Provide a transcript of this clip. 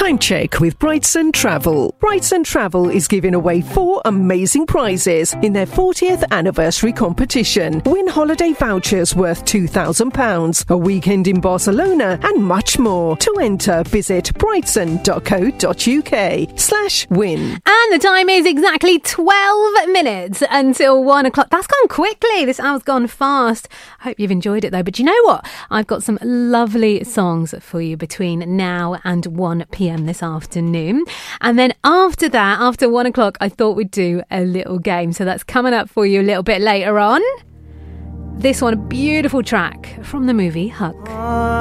Time check with Brightson Travel. Brightson Travel is giving away 4 amazing prizes in their 40th anniversary competition. Win holiday vouchers worth £2,000, a weekend in Barcelona, and much more. To enter, visit brightson.co.uk/win. And the time is exactly 12 minutes until 1 o'clock. That's gone quickly. This hour's gone fast. I hope you've enjoyed it though. But you know what? I've got some lovely songs for you between now and 1 p.m. this afternoon. And then after that, after 1 o'clock, I thought we'd do a little game. So that's coming up for you a little bit later on. This one, a beautiful track from the movie Huck.